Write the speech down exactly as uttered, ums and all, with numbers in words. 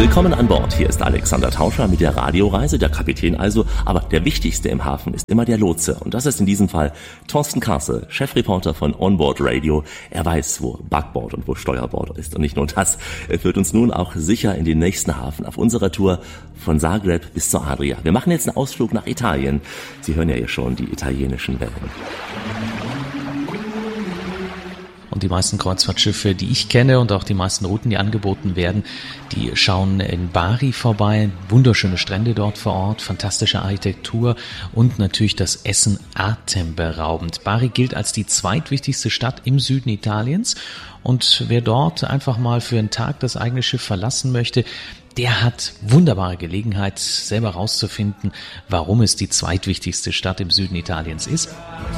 Willkommen an Bord. Hier ist Alexander Tauscher mit der Radioreise, der Kapitän also. Aber der wichtigste im Hafen ist immer der Lotse. Und das ist in diesem Fall Thorsten Karsel, Chefreporter von Onboard Radio. Er weiß, wo Backbord und wo Steuerbord ist. Und nicht nur das, er führt uns nun auch sicher in den nächsten Hafen auf unserer Tour von Zagreb bis zur Adria. Wir machen jetzt einen Ausflug nach Italien. Sie hören ja hier schon die italienischen Wellen. Und die meisten Kreuzfahrtschiffe, die ich kenne und auch die meisten Routen, die angeboten werden, die schauen in Bari vorbei. Wunderschöne Strände dort vor Ort, fantastische Architektur und natürlich das Essen atemberaubend. Bari gilt als die zweitwichtigste Stadt im Süden Italiens. Und wer dort einfach mal für einen Tag das eigene Schiff verlassen möchte, der hat wunderbare Gelegenheit, selber rauszufinden, warum es die zweitwichtigste Stadt im Süden Italiens ist.